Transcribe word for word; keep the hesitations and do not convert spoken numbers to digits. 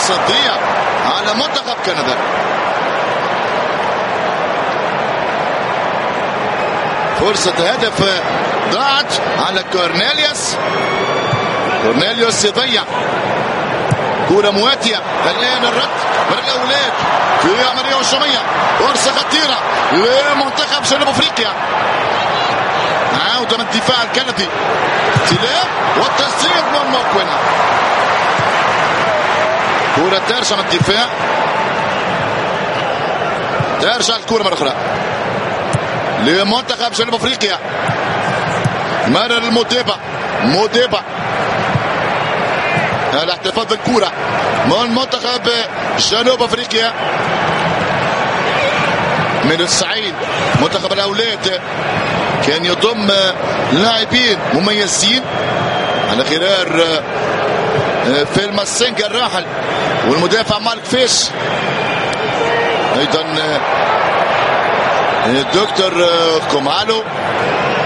فرصة تضيع على منتخب كندا. فرصة هدف ضاعت على كورنيليوس. كورنيليوس يضيع كرة مواتية. الآن الرد من الأولاد في عملية هجومية. فرصة خطيرة لمنتخب جنوب أفريقيا. عودة من الدفاع الكندي. استلام والتسديد من موكوينا. كرة ترجع من الدفاع. ترجع الكرة مرة أخرى لمنتخب جنوب أفريقيا. مرر الموديبا. موديبا الاحتفاظ بالكرة من منتخب جنوب أفريقيا. من الصعيد منتخب الأولاد كان يضم لاعبين مميزين على غرار فيلم السنجر الراحل والمدافع مالك فيش، ايضا الدكتور كومالو